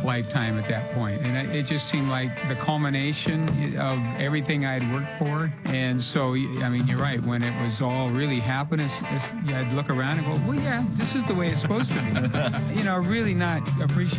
lifetime at that point. And it just seemed like the culmination of everything I'd worked for. And so, I mean, you're right. When it was all really happening, I'd look around and go, well, yeah, this is the way it's supposed to be. Really not appreciating